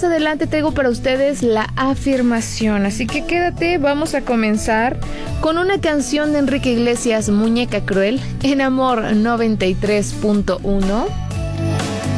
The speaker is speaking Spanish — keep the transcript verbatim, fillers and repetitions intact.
adelante traigo para ustedes la afirmación, así que quédate, vamos a comenzar con una canción de Enrique Iglesias, Muñeca Cruel, en Amor noventa y tres punto uno.